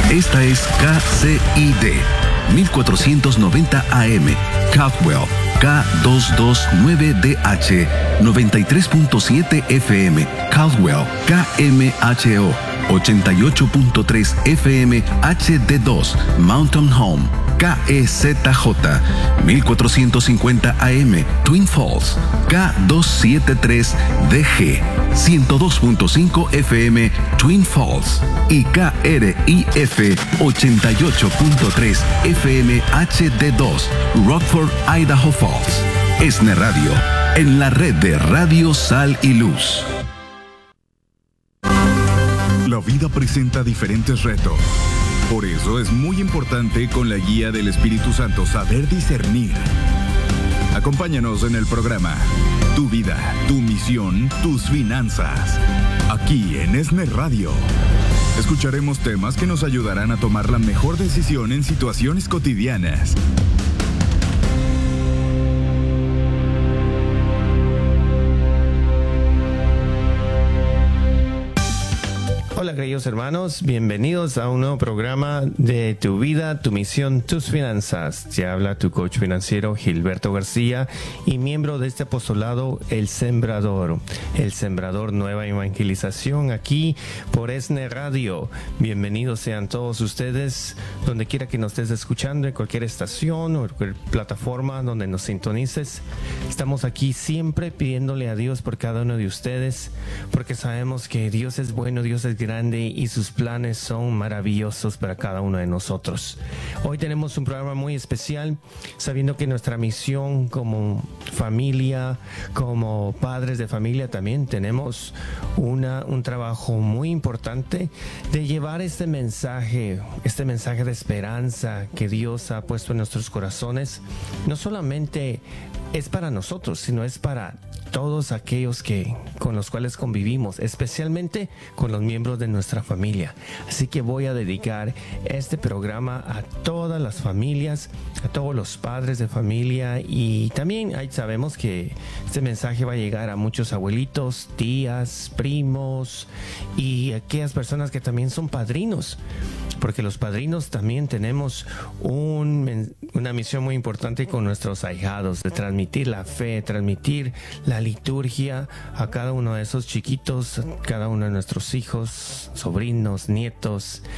Esta es KCID 1490 AM, Caldwell, K229DH, 93.7 FM, Caldwell, KMHO, 88.3 FM, HD2, Mountain Home, KEZJ, 1450 AM, Twin Falls, K273DG, 102.5 FM, Twin Falls, y KRIF 88.3 FM HD2, Rockford, Idaho Falls. ESNE Radio, en la red de Radio Sal y Luz. La vida presenta diferentes retos. Por eso es muy importante, con la guía del Espíritu Santo, saber discernir. Acompáñanos en el programa Tu Vida, Tu Misión, Tus Finanzas. Aquí en ESNE Radio. Escucharemos temas que nos ayudarán a tomar la mejor decisión en situaciones cotidianas. Hola queridos hermanos, bienvenidos a un nuevo programa de Tu Vida, Tu Misión, Tus Finanzas. Te habla tu coach financiero Gilberto García y miembro de este apostolado El Sembrador Nueva Evangelización, aquí por ESNE Radio. Bienvenidos sean todos ustedes, donde quiera que nos estés escuchando, en cualquier estación o cualquier plataforma donde nos sintonices. Estamos aquí siempre pidiéndole a Dios por cada uno de ustedes, porque sabemos que Dios es bueno, Dios es grande y sus planes son maravillosos para cada uno de nosotros. Hoy tenemos un programa muy especial, sabiendo que nuestra misión como familia, como padres de familia, también tenemos un trabajo muy importante de llevar este mensaje de esperanza que Dios ha puesto en nuestros corazones. No solamente es para nosotros, sino es para todos aquellos con los cuales convivimos, especialmente con los miembros de nuestra familia. Así que voy a dedicar este programa a todas las familias, a todos los padres de familia, y también sabemos que este mensaje va a llegar a muchos abuelitos, tías, primos y aquellas personas que también son padrinos, porque los padrinos también tenemos una misión muy importante con nuestros ahijados, de transmitir la fe, transmitir la liturgia a cada uno de esos chiquitos, cada uno de nuestros hijos, sobrinos, nietos,